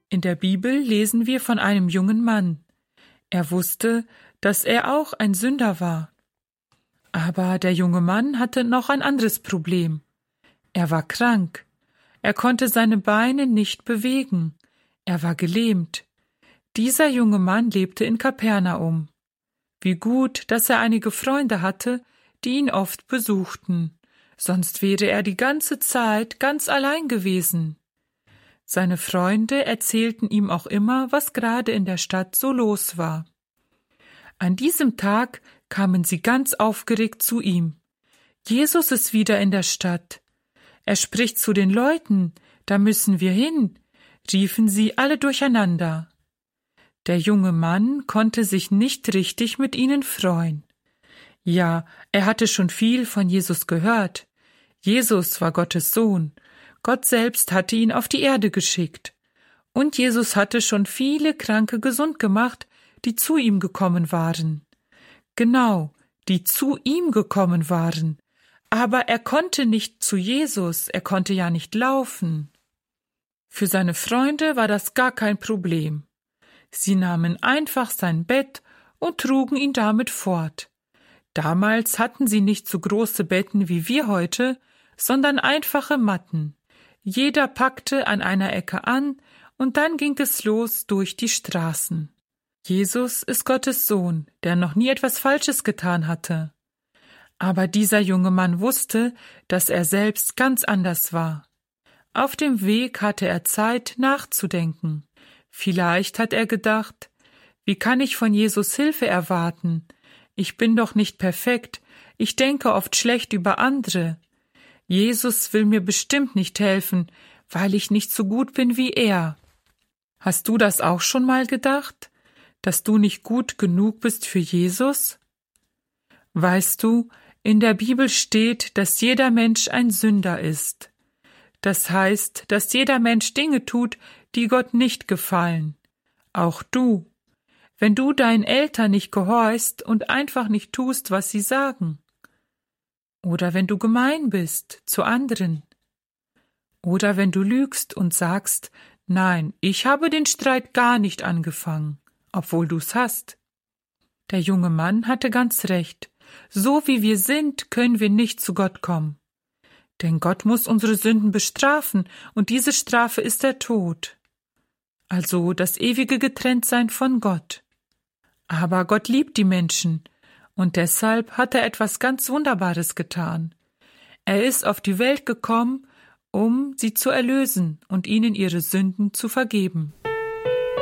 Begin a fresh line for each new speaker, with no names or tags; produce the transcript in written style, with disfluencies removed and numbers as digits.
In der Bibel lesen wir von einem jungen Mann. Er wusste, dass er auch ein Sünder war. Aber der junge Mann hatte noch ein anderes Problem. Er war krank. Er konnte seine Beine nicht bewegen. Er war gelähmt. Dieser junge Mann lebte in Kapernaum. Wie gut, dass er einige Freunde hatte, die ihn oft besuchten. Sonst wäre er die ganze Zeit ganz allein gewesen. Seine Freunde erzählten ihm auch immer, was gerade in der Stadt so los war. An diesem Tag kamen sie ganz aufgeregt zu ihm. Jesus ist wieder in der Stadt. Er spricht zu den Leuten, da müssen wir hin, riefen sie alle durcheinander. Der junge Mann konnte sich nicht richtig mit ihnen freuen. Ja, er hatte schon viel von Jesus gehört. Jesus war Gottes Sohn. Gott selbst hatte ihn auf die Erde geschickt. Und Jesus hatte schon viele Kranke gesund gemacht, die zu ihm gekommen waren. Genau, die zu ihm gekommen waren. Aber er konnte nicht zu Jesus, er konnte ja nicht laufen. Für seine Freunde war das gar kein Problem. Sie nahmen einfach sein Bett und trugen ihn damit fort. Damals hatten sie nicht so große Betten wie wir heute, sondern einfache Matten. Jeder packte an einer Ecke an, und dann ging es los durch die Straßen. Jesus ist Gottes Sohn, der noch nie etwas Falsches getan hatte. Aber dieser junge Mann wusste, dass er selbst ganz anders war. Auf dem Weg hatte er Zeit, nachzudenken. Vielleicht hat er gedacht, wie kann ich von Jesus Hilfe erwarten? Ich bin doch nicht perfekt, ich denke oft schlecht über andere. Jesus will mir bestimmt nicht helfen, weil ich nicht so gut bin wie er. Hast du das auch schon mal gedacht, dass du nicht gut genug bist für Jesus? Weißt du, in der Bibel steht, dass jeder Mensch ein Sünder ist. Das heißt, dass jeder Mensch Dinge tut, die Gott nicht gefallen. Auch du. Wenn du deinen Eltern nicht gehorchst und einfach nicht tust, was sie sagen. Oder wenn du gemein bist zu anderen. Oder wenn du lügst und sagst, nein, ich habe den Streit gar nicht angefangen, obwohl du's hast. Der junge Mann hatte ganz recht. So wie wir sind, können wir nicht zu Gott kommen. Denn Gott muss unsere Sünden bestrafen, und diese Strafe ist der Tod. Also das ewige Getrenntsein von Gott. Aber Gott liebt die Menschen, und deshalb hat er etwas ganz Wunderbares getan. Er ist auf die Welt gekommen, um sie zu erlösen und ihnen ihre Sünden zu vergeben.